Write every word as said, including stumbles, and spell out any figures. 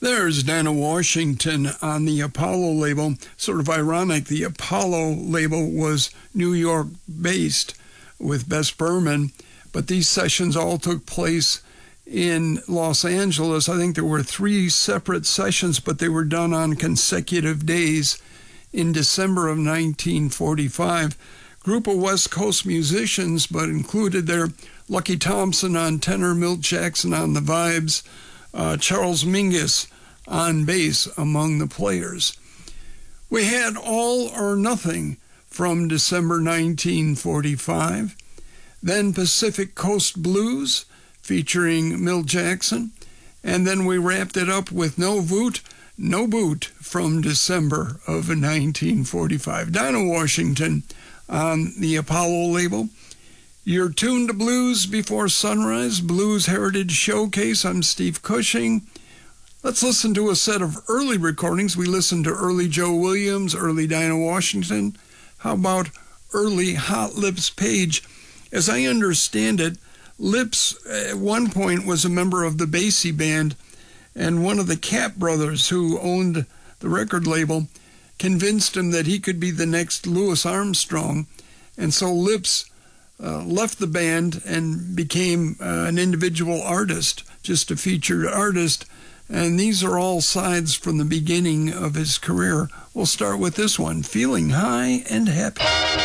There's Dinah Washington on the Apollo label. Sort of ironic, the Apollo label was New York-based with Bess Berman, but these sessions all took place in Los Angeles. I think there were three separate sessions, but they were done on consecutive days in December of nineteen forty-five. Group of West Coast musicians, but included there Lucky Thompson on tenor, Milt Jackson on the vibes, uh, Charles Mingus on bass among the players. We had All or Nothing from December nineteen forty-five, then Pacific Coast Blues featuring Milt Jackson, and then we wrapped it up with No Voot, No Boot from December of nineteen forty-five. Dinah Washington on the Apollo label. You're tuned to Blues Before Sunrise, Blues Heritage Showcase. I'm Steve Cushing. Let's listen to a set of early recordings. We listened to early Joe Williams, early Dinah Washington. How about early Hot Lips Page? As I understand it, Lips at one point was a member of the Basie Band, and one of the Cap brothers who owned the record label convinced him that he could be the next Louis Armstrong, and so Lips uh, left the band and became uh, an individual artist, just a featured artist, and these are all sides from the beginning of his career. We'll start with this one, Feeling High and Happy.